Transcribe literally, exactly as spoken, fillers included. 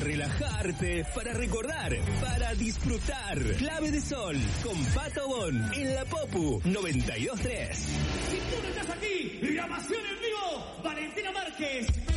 relajarte, para recordar, para disfrutar. Clave de Sol con Pato Bon en la Popu noventa y dos punto tres. Si tú no estás aquí, la pasión en vivo, Valentina Márquez.